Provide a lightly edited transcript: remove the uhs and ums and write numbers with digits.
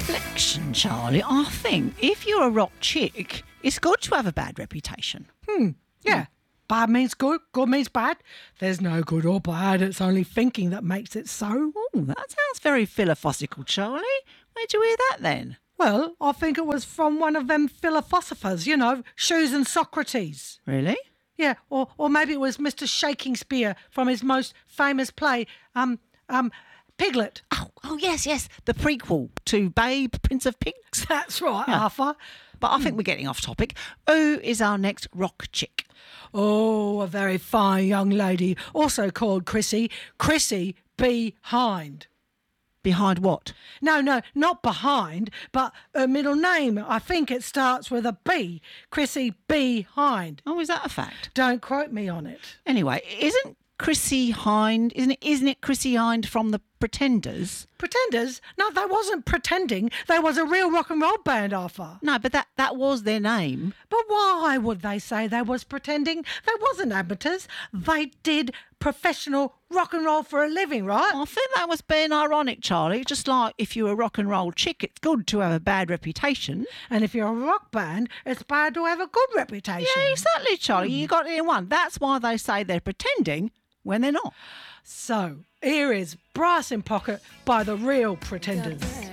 reflection, Charlie, I think if you're a rock chick, it's good to have a bad reputation. Yeah. Bad means good, good means bad. There's no good or bad, it's only thinking that makes it so. Oh, that sounds very philosophical, Charlie. Where'd you hear that then? Well, I think it was from one of them philosophers, you know, Shoes and Socrates. Really? Yeah, or maybe it was Mr. Shakespeare from his most famous play, Piglet. Oh, yes, the prequel to Babe, Prince of Pigs. That's right, Arthur. But I think we're getting off topic. Who is our next rock chick? Oh, a very fine young lady, also called Chrissy. Chrissy Behind. Behind what? No, not behind, but her middle name. I think it starts with a B. Chrissy Behind. Oh, is that a fact? Don't quote me on it. Anyway, isn't Chrissy Hind, isn't it Chrissy Hind from the Pretenders? Pretenders? No, they wasn't pretending. They was a real rock and roll band, Arthur. No, but that was their name. But why would they say they was pretending? They wasn't amateurs. They did professional rock and roll for a living, right? I think that was being ironic, Charlie. Just like if you're a rock and roll chick, it's good to have a bad reputation. And if you're a rock band, it's bad to have a good reputation. Yeah, exactly, Charlie. You got it in one. That's why they say they're pretending when they're not. So, here is Brass in Pocket by the Real Pretenders.